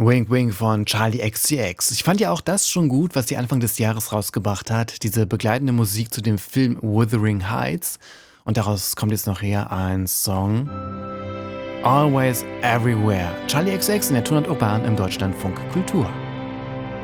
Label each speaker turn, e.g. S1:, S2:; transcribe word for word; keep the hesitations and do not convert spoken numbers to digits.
S1: Wink Wink von Charlie X C X. Ich fand ja auch das schon gut, was sie Anfang des Jahres rausgebracht hat. Diese begleitende Musik zu dem Film Wuthering Heights. Und daraus kommt jetzt noch her ein Song. Always Everywhere. Charlie X C X in der Tour und Urban im Deutschlandfunk Kultur.